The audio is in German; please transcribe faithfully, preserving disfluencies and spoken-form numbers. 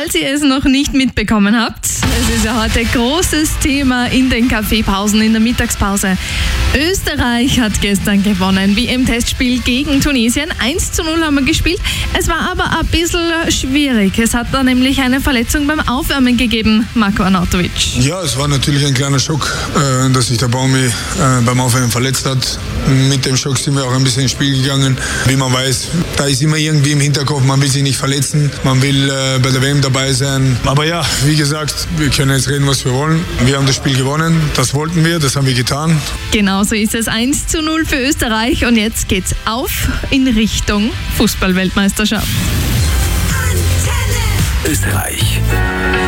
Falls ihr es noch nicht mitbekommen habt, es ist ja heute großes Thema in den Kaffeepausen, in der Mittagspause. Österreich hat gestern gewonnen, wie im Testspiel gegen Tunesien. eins zu null haben wir gespielt. Es war aber ein bisschen schwierig. Es hat da nämlich eine Verletzung beim Aufwärmen gegeben, Marko Arnautovic. Ja, es war natürlich ein kleiner Schock, dass sich der Baumi beim Aufwärmen verletzt hat. Mit dem Schock sind wir auch ein bisschen ins Spiel gegangen. Wie man weiß, da ist immer irgendwie im Hinterkopf, man will sich nicht verletzen, man will bei der W M dabei sein. Aber ja, wie gesagt, wir können jetzt reden, was wir wollen. Wir haben das Spiel gewonnen, das wollten wir, das haben wir getan. Genau so ist es, eins zu null für Österreich und jetzt geht's auf in Richtung Fußball-Weltmeisterschaft. Österreich.